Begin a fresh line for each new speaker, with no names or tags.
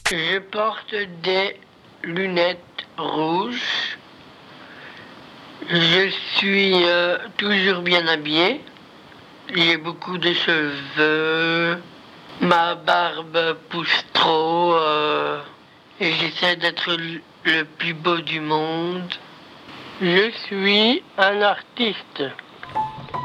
Je porte des lunettes rouges. Je suis toujours bien habillé. J'ai beaucoup de cheveux. Ma barbe pousse trop. Et j'essaie d'être le plus beau du monde. Je suis un artiste.